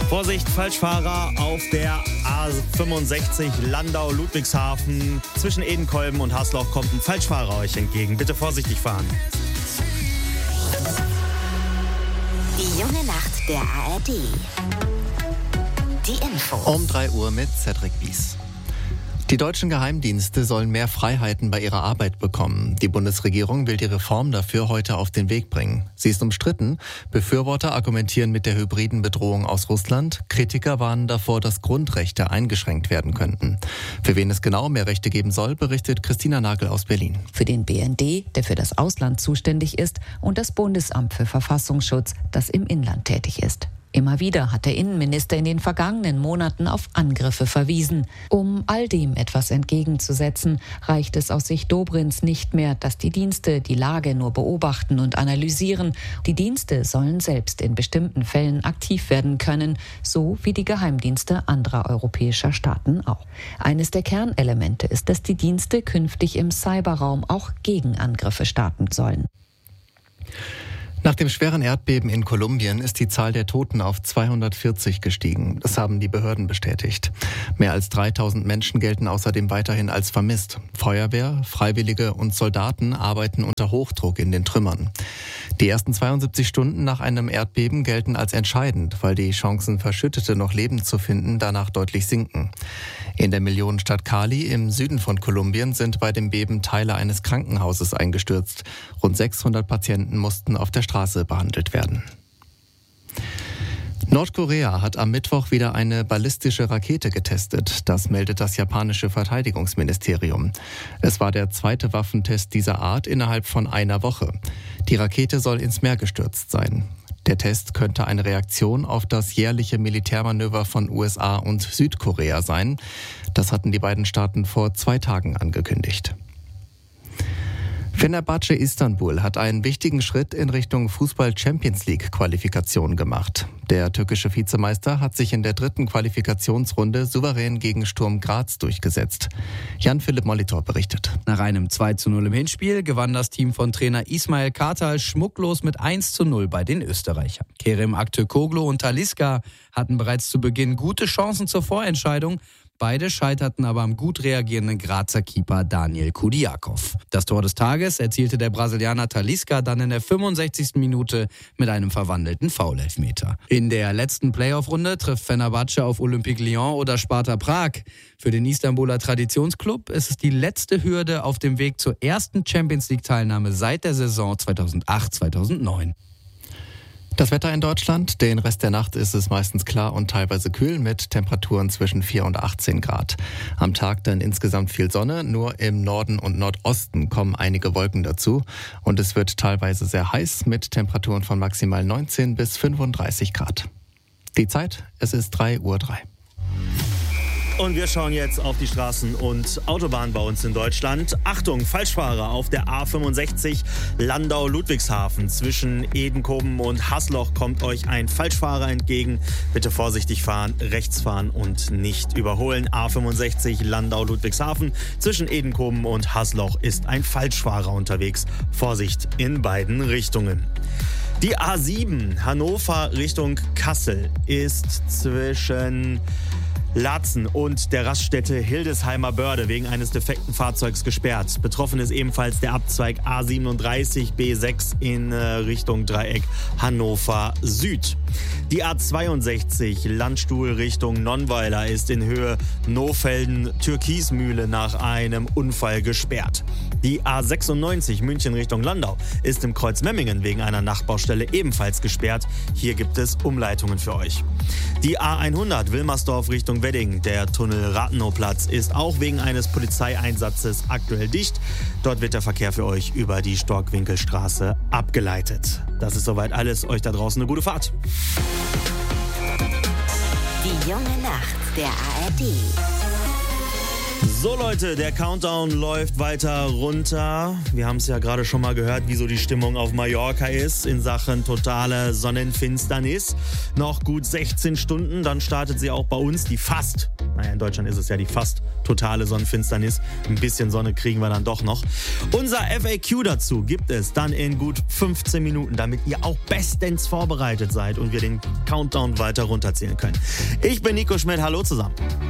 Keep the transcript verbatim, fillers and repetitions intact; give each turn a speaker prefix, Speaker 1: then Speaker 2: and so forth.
Speaker 1: Vorsicht, Falschfahrer auf der A fünfundsechzig Landau-Ludwigshafen. Zwischen Edenkolben und Hasloch kommt ein Falschfahrer euch entgegen. Bitte vorsichtig fahren.
Speaker 2: Die junge Nacht der A R D. Die Infos.
Speaker 3: Um drei Uhr mit Cedric Bies. Die deutschen Geheimdienste sollen mehr Freiheiten bei ihrer Arbeit bekommen. Die Bundesregierung will die Reform dafür heute auf den Weg bringen. Sie ist umstritten. Befürworter argumentieren mit der hybriden Bedrohung aus Russland. Kritiker warnen davor, dass Grundrechte eingeschränkt werden könnten. Für wen es genau mehr Rechte geben soll, berichtet Christina Nagel aus Berlin.
Speaker 4: Für den B N D, der für das Ausland zuständig ist, und das Bundesamt für Verfassungsschutz, das im Inland tätig ist. Immer wieder hat der Innenminister in den vergangenen Monaten auf Angriffe verwiesen. Um all dem etwas entgegenzusetzen, reicht es aus Sicht Dobrins nicht mehr, dass die Dienste die Lage nur beobachten und analysieren. Die Dienste sollen selbst in bestimmten Fällen aktiv werden können, so wie die Geheimdienste anderer europäischer Staaten auch. Eines der Kernelemente ist, dass die Dienste künftig im Cyberraum auch Gegenangriffe starten sollen.
Speaker 3: Nach dem schweren Erdbeben in Kolumbien ist die Zahl der Toten auf zweihundertvierzig gestiegen. Das haben die Behörden bestätigt. Mehr als dreitausend Menschen gelten außerdem weiterhin als vermisst. Feuerwehr, Freiwillige und Soldaten arbeiten unter Hochdruck in den Trümmern. Die ersten zweiundsiebzig Stunden nach einem Erdbeben gelten als entscheidend, weil die Chancen, Verschüttete noch lebend zu finden, danach deutlich sinken. In der Millionenstadt Cali im Süden von Kolumbien sind bei dem Beben Teile eines Krankenhauses eingestürzt. Rund sechshundert Patienten mussten auf der Straße behandelt werden. Nordkorea hat am Mittwoch wieder eine ballistische Rakete getestet. Das meldet das japanische Verteidigungsministerium. Es war der zweite Waffentest dieser Art innerhalb von einer Woche. Die Rakete soll ins Meer gestürzt sein. Der Test könnte eine Reaktion auf das jährliche Militärmanöver von U S A und Südkorea sein. Das hatten die beiden Staaten vor zwei Tagen angekündigt. Fenerbahce Istanbul hat einen wichtigen Schritt in Richtung Fußball-Champions-League-Qualifikation gemacht. Der türkische Vizemeister hat sich in der dritten Qualifikationsrunde souverän gegen Sturm Graz durchgesetzt. Jan-Philipp Molitor berichtet.
Speaker 5: Nach einem zwei zu null im Hinspiel gewann das Team von Trainer Ismail Kartal schmucklos mit eins zu null bei den Österreichern. Kerem Aktürkoğlu und Talisca hatten bereits zu Beginn gute Chancen zur Vorentscheidung. Beide scheiterten aber am gut reagierenden Grazer Keeper Daniel Kudiakov. Das Tor des Tages erzielte der Brasilianer Talisca dann in der fünfundsechzigsten Minute mit einem verwandelten Foulelfmeter. In der letzten Playoff-Runde trifft Fenerbahce auf Olympique Lyon oder Sparta Prag. Für den Istanbuler Traditionsclub ist es die letzte Hürde auf dem Weg zur ersten Champions-League-Teilnahme seit der Saison zweitausendacht zweitausendneun.
Speaker 3: Das Wetter in Deutschland, den Rest der Nacht ist es meistens klar und teilweise kühl mit Temperaturen zwischen vier und achtzehn Grad. Am Tag dann insgesamt viel Sonne, nur im Norden und Nordosten kommen einige Wolken dazu und es wird teilweise sehr heiß mit Temperaturen von maximal neunzehn bis fünfunddreißig Grad. Die Zeit, es ist drei Uhr drei.
Speaker 1: Und wir schauen jetzt auf die Straßen und Autobahnen bei uns in Deutschland. Achtung, Falschfahrer auf der A fünfundsechzig Landau-Ludwigshafen. Zwischen Edenkoben und Hasloch kommt euch ein Falschfahrer entgegen. Bitte vorsichtig fahren, rechts fahren und nicht überholen. A fünfundsechzig Landau-Ludwigshafen. Zwischen Edenkoben und Hasloch ist ein Falschfahrer unterwegs. Vorsicht in beiden Richtungen. Die A sieben Hannover Richtung Kassel ist zwischen Laatzen und der Raststätte Hildesheimer Börde wegen eines defekten Fahrzeugs gesperrt. Betroffen ist ebenfalls der Abzweig A siebenunddreißig B sechs in äh, Richtung Dreieck Hannover Süd. Die A zweiundsechzig Landstuhl Richtung Nonnweiler ist in Höhe Nohfelden-Türkismühle nach einem Unfall gesperrt. Die A sechsundneunzig München Richtung Landau ist im Kreuz Memmingen wegen einer Nachbaustelle ebenfalls gesperrt. Hier gibt es Umleitungen für euch. Die A hundert Wilmersdorf Richtung Wedding, der Tunnel Rathenowplatz, ist auch wegen eines Polizeieinsatzes aktuell dicht. Dort wird der Verkehr für euch über die Storkwinkelstraße abgeleitet. Das ist soweit alles. Euch da draußen eine gute Fahrt.
Speaker 2: Die junge Nacht der A R D.
Speaker 1: So Leute, der Countdown läuft weiter runter. Wir haben es ja gerade schon mal gehört, wie so die Stimmung auf Mallorca ist in Sachen totale Sonnenfinsternis. Noch gut sechzehn Stunden, dann startet sie auch bei uns, die fast, naja in Deutschland ist es ja die fast totale Sonnenfinsternis. Ein bisschen Sonne kriegen wir dann doch noch. Unser F A Q dazu gibt es dann in gut fünfzehn Minuten, damit ihr auch bestens vorbereitet seid und wir den Countdown weiter runterzählen können. Ich bin Nico Schmidt, hallo zusammen.